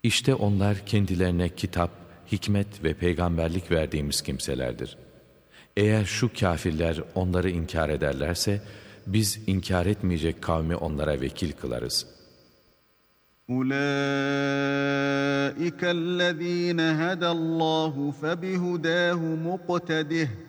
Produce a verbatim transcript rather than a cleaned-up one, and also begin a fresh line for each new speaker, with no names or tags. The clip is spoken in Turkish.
İşte onlar kendilerine kitap, hikmet ve peygamberlik verdiğimiz kimselerdir. Eğer şu kâfirler onları inkar ederlerse, biz inkar etmeyecek kavmi onlara vekil kılarız.
أُولَٰئِكَ الَّذ۪ينَ هَدَى اللّٰهُ فَبِهُدَاهُ مُقْتَدِهِ